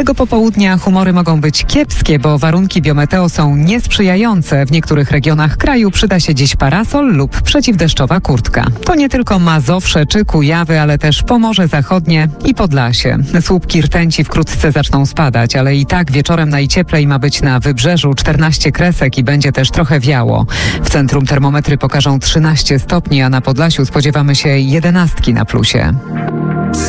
Tego popołudnia humory mogą być kiepskie, bo warunki biometeo są niesprzyjające. W niektórych regionach kraju przyda się dziś parasol lub przeciwdeszczowa kurtka. To nie tylko Mazowsze czy Kujawy, ale też Pomorze Zachodnie i Podlasie. Słupki rtęci wkrótce zaczną spadać, ale i tak wieczorem najcieplej ma być na Wybrzeżu 14 kresek i będzie też trochę wiało. W centrum termometry pokażą 13 stopni, a na Podlasiu spodziewamy się 11 na plusie.